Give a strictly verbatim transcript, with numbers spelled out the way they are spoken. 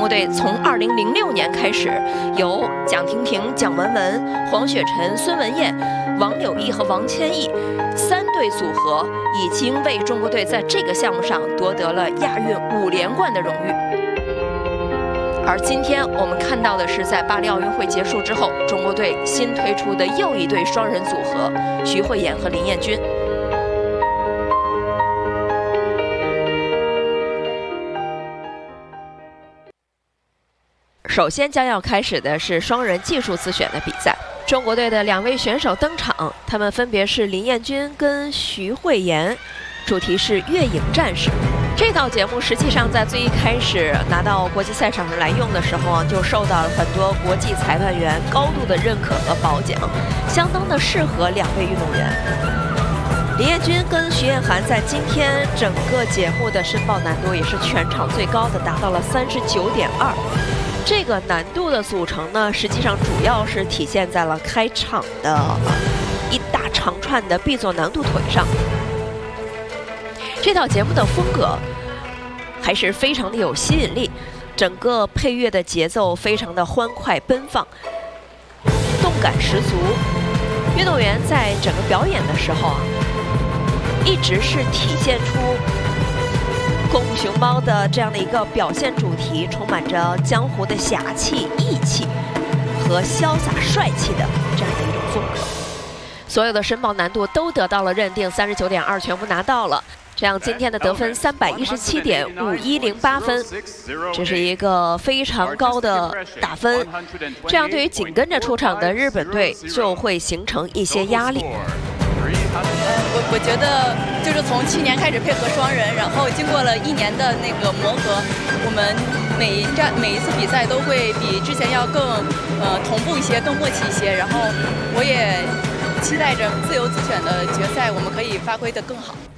国队从二零零六年开始，由蒋婷婷、蒋雯雯、黄雪晨、孙文燕、王柳毅和王千亿三对组合，已经为中国队在这个项目上夺得了亚运五连冠的荣誉。而今天我们看到的是，在巴黎奥运会结束之后，中国队新推出的又一对双人组合，徐慧妍和林彦君。 首先将要开始的是双人技术自选的比赛。中国队的两位选手登场，他们分别是林彦君跟徐慧妍，主题是月影战士。这套节目实际上在最一开始拿到国际赛场上来用的时候啊，就受到了很多国际裁判员高度的认可和褒奖，相当的适合两位运动员。林彦君跟徐彦涵在今天整个节目的申报难度也是全场最高的，达到了三十九点二。 这个难度的组成呢，实际上主要是体现在了开场的一大长串的 B 座难度腿上。这套节目的风格还是非常的有吸引力，整个配乐的节奏非常的欢快奔放，动感十足。运动员在整个表演的时候啊，一直是体现出 功夫熊猫的这样的一个表现主题，充满着江湖的侠气、义气和潇洒帅气的这样的一种风格。所有的申报难度都得到了认定，三十九点二全部拿到了。这样今天的得分三百一十七点五一零八分，这是一个非常高的打分。这样对于紧跟着出场的日本队就会形成一些压力。 我我觉得就是从去年开始配合双人，然后经过了一年的那个磨合，我们每一站每一次比赛都会比之前要更呃同步一些，更默契一些。然后我也期待着自由自选的决赛，我们可以发挥得更好。